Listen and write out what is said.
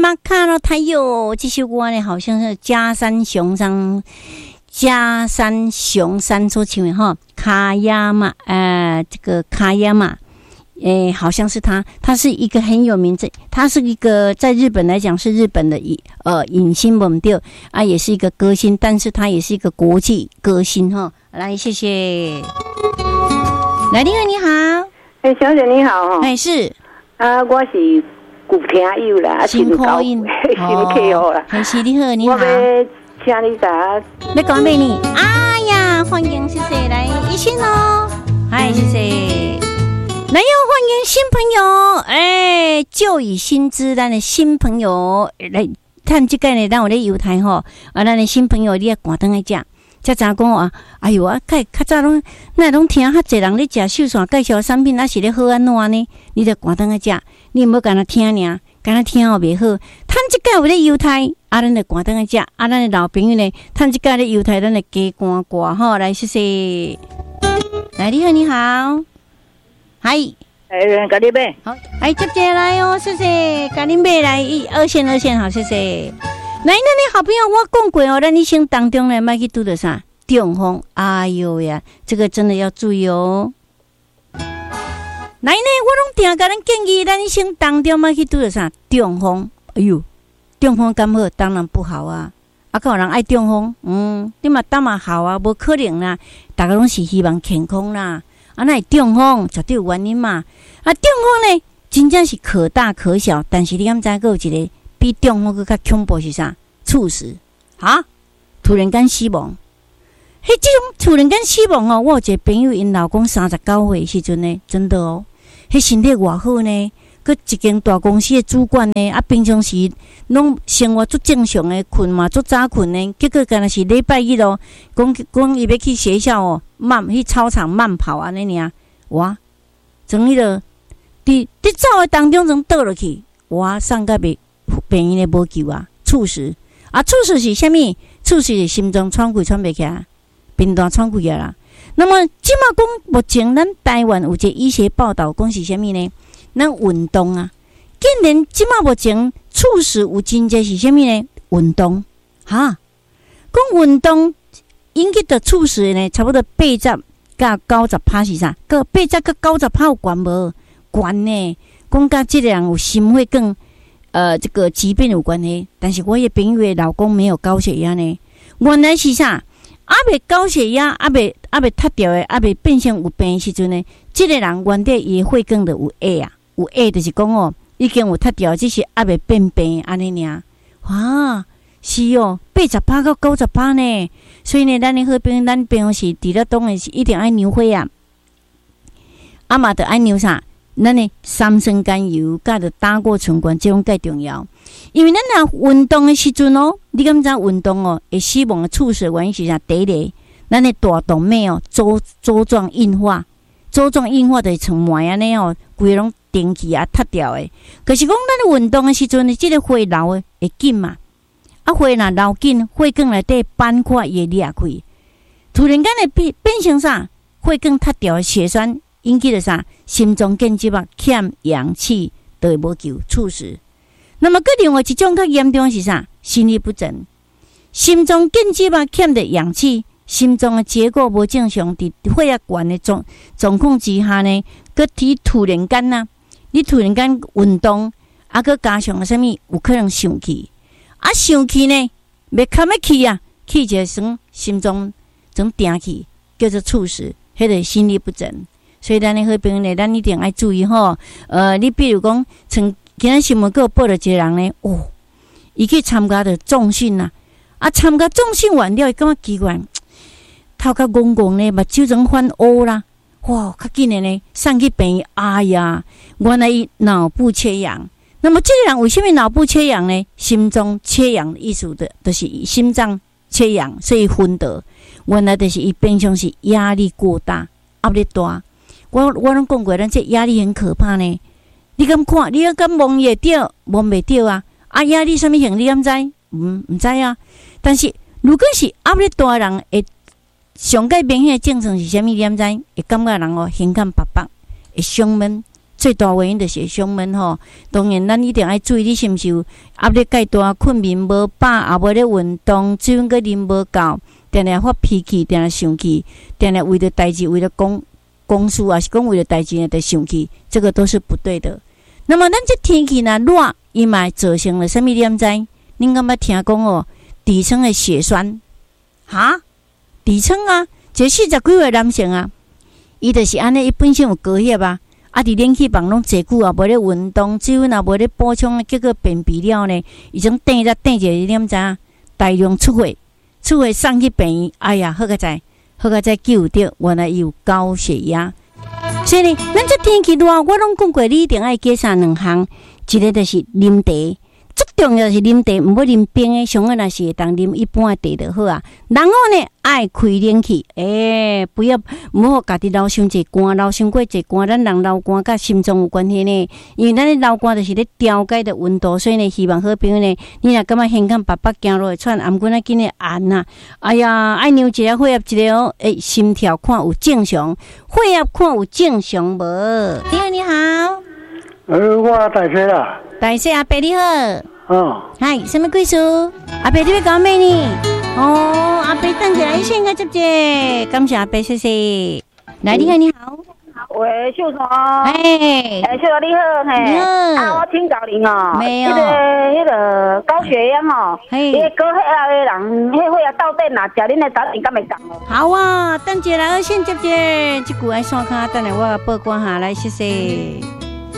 马卡罗太哟，这首歌呢好像是嘉山雄山所唱的哈，卡亚玛，这个卡亚玛，好像是他是一个很有名，他是一个在日本来讲是日本的影星猛调啊，也是一个歌星，但是他也是一个国际歌星哈。来，谢谢。来，你好，你好。 小姐你好。 是。 我是古听友啦， 新口音， 新客户啦。 是你好，你好。 我要请你打。 要讲俾你。哎呀，欢迎，谢谢，来一心哦。嗨，谢谢。来哟，欢迎新朋友，旧以新知，咱的新朋友来探这个呢，咱有咧犹太吼，咱的新朋友你要赶灯来食。才知讲啊，哎哟啊，较早拢听较侪人咧食秀山介绍产品，是咧好安怎呢？你得赶灯来食，你唔好干那听尔，干那听哦袂好。趁即个有咧犹太，咱就赶灯来食，咱的老朋友呢，趁即个咧犹太，咱就加赶挂吼。来，谢谢。来，你好，你好，嗨， 咖喱贝， 好，接来哦，谢谢，咖喱贝来二线，好，谢谢。来，那你好朋友，我讲过哦，咱一生当中呢，莫去拄到啥中风，哎呦呀，这个真的要注意哦。来呢，我拢定甲咱建议，咱一生当中莫去拄到啥中风，哎呦，中风敢好？当然不好啊。有人爱中风，你嘛当嘛好啊，无可能啦。大家拢是希望健康啦，那会中风绝对有原因嘛。中风呢，真正是可大可小，但是你敢知有一个？比中风更较恐怖是啥？猝死啊！突然间死亡。这种突然间死亡哦，我有一个朋友，因老公39岁时阵呢，真的哦，身体偌好呢，佮一间大公司的主管呢，平常时拢生活足正常的，困嘛足早困呢，结果干那是礼拜一哦，讲伊要去学校哦，去操场慢跑安尼尔，哇，从迄个伫走的当中从倒落去，哇，上个病院的无救啊，猝死是啥物？猝死是心脏喘气喘袂起来，病毒喘气啊啦。那么即马讲目前咱台湾有一个医学报道讲是啥物呢？咱运动啊，竟然即马目前猝死有真侪是啥物呢？运动哈，讲运动引起的猝死呢，差不多80%甲90%是啥？个80%甲90%有悬无？悬呢？讲甲即个人有心血管。这个疾病有关系，但是我的朋友的老公没有高血压呢。原来是啥？未高血压，未塌掉的，未变成有病的时阵呢，这个人原底伊的血管就有AIDS啊，有AIDS就是讲哦，已经有塌掉，只是未变病安尼尔。哇，是哦，80%到90%呢。所以呢，咱的好朋友，咱平常时除了当然是一定爱牛血啊，嘛得爱牛啥？咱的三酸甘油甲着打过醇酐，这种介重要。因为咱若运动的时阵哦，你敢知运动哦会死亡的猝死的原因是啥？第一个，咱的大动脉哦粥状硬化，粥状硬化就是像糜安尼哦，规拢顶起啊塌掉的。可是讲咱的运动的时阵呢，这个血流的会紧嘛？血若流紧，血管内底斑块也裂开，突然间会变成啥？血管塌掉的血栓。引起了啥？心脏紧急啊，欠氧气就会无救猝死。那么，另外一种较严重的是啥？心律不整，心脏紧急啊，欠着氧气，心脏的结构无正常，伫血压悬的状况之下呢，佮突然间呐，你突然间运动，佮加上啥物，有可能上气，上气呢，袂堪要气啊，气就算心脏总定气，叫做猝死，迄个心律不整。所以咱的好朋友呢，咱一定要注意吼。你比如讲，今仔新闻有报道一个人呢，伊去参加着重训呐，参加重训完了，伊感觉奇怪，头壳戆戆呢，目睭总翻乌啦，哇，较紧的呢，送去病院，哎呀，原来伊脑部缺氧。那么这个人为什么脑部缺氧呢？心脏缺氧的意思就是心脏缺氧，所以昏倒。原来就是伊平常是压力过大，压力大。我拢讲过，咱这压力很可怕呢。你敢看？你敢摸会到？摸袂到啊！压力什么型？你敢知？唔知啊。但是如果是压力大的人，会上界明显的症状是啥物？你敢知？会感觉人哦，眼看白白，会胸闷， 最大原因就是胸闷吼。当然，咱一定要注意，你是毋是有压力介大、困眠无饱，也无咧运动，水分佮啉无够，定定发脾气，定定生气，定定为了代志，为了公事，还是讲为了代志呢，就生气，这个都是不对的。那么，咱这天气呢热，伊嘛造成了什么？你毋知？恁敢捌听讲哦？底层的血栓，哈？底层啊，这40几岁男性啊，伊就是安尼，伊本身有高血啊，伫冷气房拢坐久啊，无咧运动，水分也无咧补充，结果便秘了呢，已经等一下，你毋知影？大量出血送去病院，哎呀，好个在救着，原来伊有高血压。所以呢，咱这天气热，我拢讲过，你一定爱加上2项，一个就是啉茶。最重要是啉茶，毋要啉冰的，上好若是会当啉一般的茶就好啊。然后呢，爱开冷气，不要毋好家己流伤济汗，流伤过济汗，咱人流汗甲心脏有关系呢。因为咱咧流汗就是咧调节的温度，所以呢，希望好朋友呢，你若感觉胸腔白行落会喘，颔管啊紧咧按啊，哎呀，爱量一下血压一下哦，心跳看有正常，血压看有正常无？你好。 我大姐啦。 大姐阿伯你好。嗨，什么贵属？阿伯你要讲咩呢？阿伯等下来先个接接，感谢阿伯，谢谢。来，你好。 喂，秀松。秀松你好，我请教您哦。 没有。 那个高血压哦，那个高血压的人，那血压到底哪？吃恁的早点敢会讲哦？ 好啊，等下来先接接，这句爱线卡，等下我报关下来，谢谢。